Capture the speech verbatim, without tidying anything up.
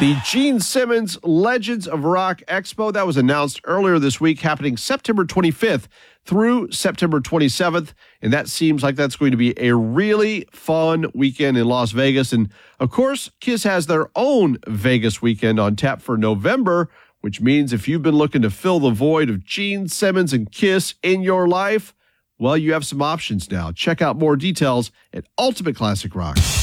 The Gene Simmons Legends of Rock Expo, that was announced earlier this week, happening September twenty-fifth through September twenty-seventh. And that seems like that's going to be a really fun weekend in Las Vegas. And of course, Kiss has their own Vegas weekend on tap for November, which means if you've been looking to fill the void of Gene Simmons and Kiss in your life, well, you have some options now. Check out more details at Ultimate Classic Rock.